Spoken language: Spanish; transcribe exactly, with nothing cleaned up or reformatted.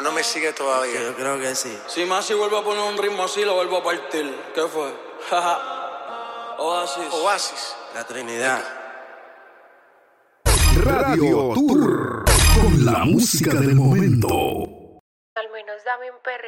no me sigue todavía. Yo creo que sí. Si más si vuelvo a poner un ritmo así, lo vuelvo a partir. ¿Qué fue? Oasis. Oasis. La Trinidad. Radio Tour con la música del momento. Al menos dame un perreo.